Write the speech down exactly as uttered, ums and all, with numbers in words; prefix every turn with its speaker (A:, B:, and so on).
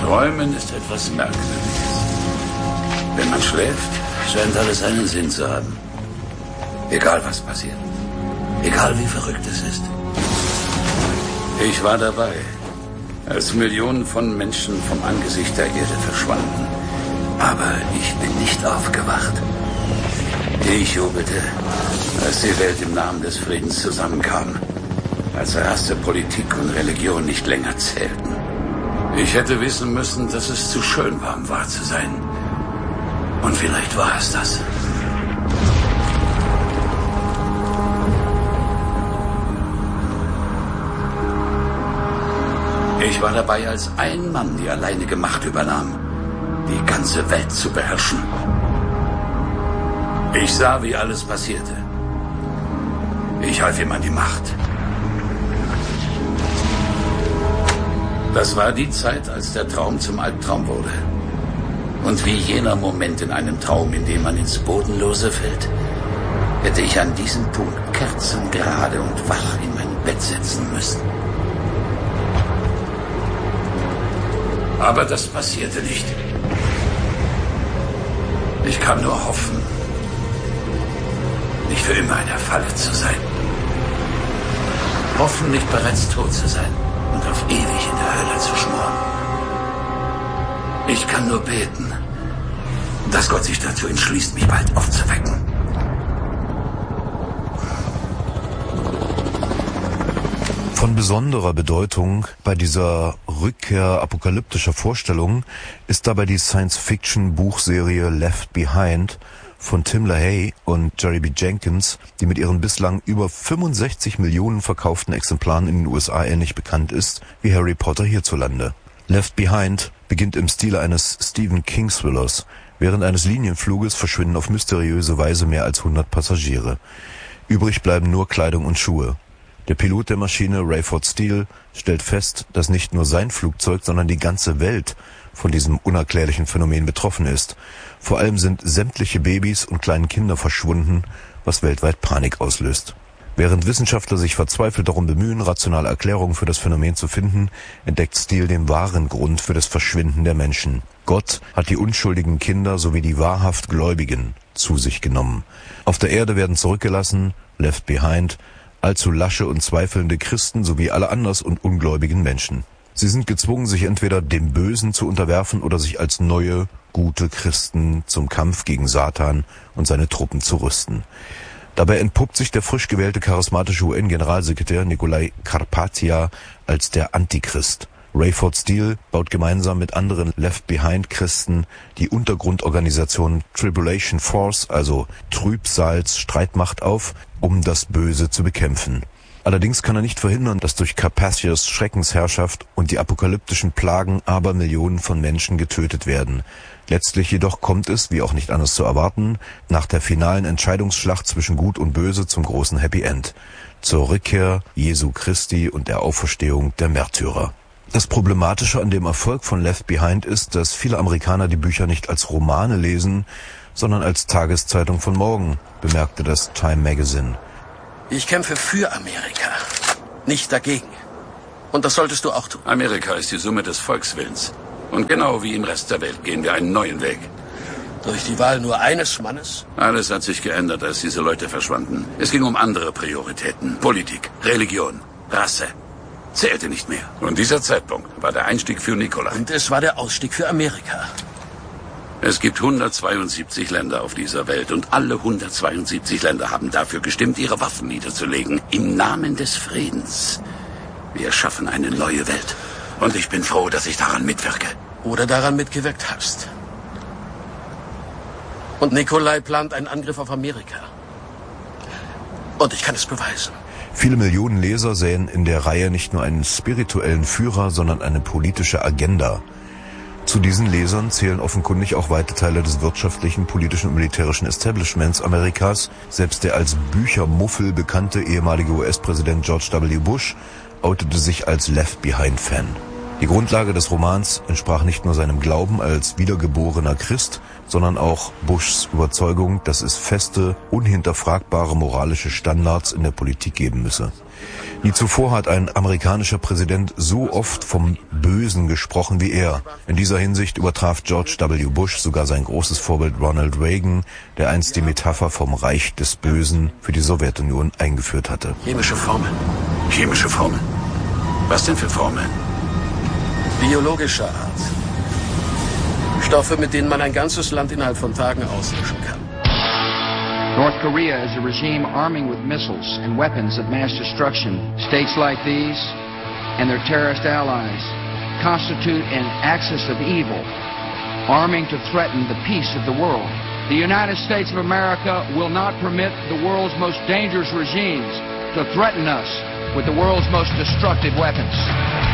A: Träumen ist etwas Merkwürdiges. Wenn man schläft, scheint alles einen Sinn zu haben. Egal was passiert. Egal wie verrückt es ist. Ich war dabei, als Millionen von Menschen vom Angesicht der Erde verschwanden. Aber ich bin nicht aufgewacht. Ich jubelte, als die Welt im Namen des Friedens zusammenkam. Als Rasse, Politik und Religion nicht länger zählten. Ich hätte wissen müssen, dass es zu schön war, um wahr zu sein. Und vielleicht war es das. Ich war dabei, als ein Mann die alleinige Macht übernahm, die ganze Welt zu beherrschen. Ich sah, wie alles passierte. Ich half ihm an die Macht. Das war die Zeit, als der Traum zum Albtraum wurde. Und wie jener Moment in einem Traum, in dem man ins Bodenlose fällt, hätte ich an diesem Punkt kerzengerade und wach in mein Bett sitzen müssen. Aber das passierte nicht. Ich kann nur hoffen, nicht für immer in der Falle zu sein. Hoffen, nicht bereits tot zu sein und auf ewig in der Hölle zu schmoren. Ich kann nur beten, dass Gott sich dazu entschließt, mich bald aufzuwecken.
B: Von besonderer Bedeutung bei dieser Rückkehr apokalyptischer Vorstellungen ist dabei die Science-Fiction-Buchserie Left Behind von Tim LaHaye und Jerry B. Jenkins, die mit ihren bislang über fünfundsechzig Millionen verkauften Exemplaren in den U S A ähnlich bekannt ist wie Harry Potter hierzulande. Left Behind beginnt im Stile eines Stephen King-Thrillers. Während eines Linienfluges verschwinden auf mysteriöse Weise mehr als hundert Passagiere. Übrig bleiben nur Kleidung und Schuhe. Der Pilot der Maschine, Rayford Steele, stellt fest, dass nicht nur sein Flugzeug, sondern die ganze Welt von diesem unerklärlichen Phänomen betroffen ist. Vor allem sind sämtliche Babys und kleinen Kinder verschwunden, was weltweit Panik auslöst. Während Wissenschaftler sich verzweifelt darum bemühen, rationale Erklärungen für das Phänomen zu finden, entdeckt Steele den wahren Grund für das Verschwinden der Menschen. Gott hat die unschuldigen Kinder sowie die wahrhaft Gläubigen zu sich genommen. Auf der Erde werden zurückgelassen, left behind, allzu lasche und zweifelnde Christen sowie alle anders und ungläubigen Menschen. Sie sind gezwungen, sich entweder dem Bösen zu unterwerfen oder sich als neue, gute Christen zum Kampf gegen Satan und seine Truppen zu rüsten. Dabei entpuppt sich der frisch gewählte charismatische U N-Generalsekretär Nicolae Carpathia als der Antichrist. Rayford Steele baut gemeinsam mit anderen Left-Behind-Christen die Untergrundorganisation Tribulation Force, also Trübsals Streitmacht auf, um das Böse zu bekämpfen. Allerdings kann er nicht verhindern, dass durch Carpathias Schreckensherrschaft und die apokalyptischen Plagen Abermillionen von Menschen getötet werden. Letztlich jedoch kommt es, wie auch nicht anders zu erwarten, nach der finalen Entscheidungsschlacht zwischen Gut und Böse zum großen Happy End, zur Rückkehr Jesu Christi und der Auferstehung der Märtyrer. Das Problematische an dem Erfolg von Left Behind ist, dass viele Amerikaner die Bücher nicht als Romane lesen, sondern als Tageszeitung von morgen, bemerkte das Time Magazine.
C: Ich kämpfe für Amerika, nicht dagegen. Und das solltest du auch tun.
A: Amerika ist die Summe des Volkswillens. Und genau wie im Rest der Welt gehen wir einen neuen Weg.
C: Durch die Wahl nur eines Mannes?
A: Alles hat sich geändert, als diese Leute verschwanden. Es ging um andere Prioritäten. Politik, Religion, Rasse. Zählte nicht mehr. Und dieser Zeitpunkt war der Einstieg für Nicolae.
C: Und es war der Ausstieg für Amerika.
A: Es gibt hundertzweiundsiebzig Länder auf dieser Welt und alle hundertzweiundsiebzig Länder haben dafür gestimmt, ihre Waffen niederzulegen. Im Namen des Friedens. Wir schaffen eine neue Welt. Und ich bin froh, dass ich daran mitwirke.
C: Oder daran mitgewirkt hast. Und Nicolae plant einen Angriff auf Amerika. Und ich kann es beweisen.
B: Viele Millionen Leser sehen in der Reihe nicht nur einen spirituellen Führer, sondern eine politische Agenda. Zu diesen Lesern zählen offenkundig auch weite Teile des wirtschaftlichen, politischen und militärischen Establishments Amerikas. Selbst der als Büchermuffel bekannte ehemalige U S-Präsident George W. Bush outete sich als Left-Behind-Fan. Die Grundlage des Romans entsprach nicht nur seinem Glauben als wiedergeborener Christ, sondern auch Bushs Überzeugung, dass es feste, unhinterfragbare moralische Standards in der Politik geben müsse. Nie zuvor hat ein amerikanischer Präsident so oft vom Bösen gesprochen wie er. In dieser Hinsicht übertraf George W. Bush sogar sein großes Vorbild Ronald Reagan, der einst die Metapher vom Reich des Bösen für die Sowjetunion eingeführt hatte.
C: Chemische Formeln.
A: Chemische Formeln? Was denn für Formeln?
C: Biologischer Art. Stoffe, mit denen man ein ganzes Land innerhalb von Tagen auslöschen kann.
D: North Korea is a regime arming with missiles and weapons of mass destruction. States like these and their terrorist allies constitute an axis of evil, arming to threaten the peace of the world. The United States of America will not permit the world's most dangerous regimes to threaten us with the world's most destructive weapons.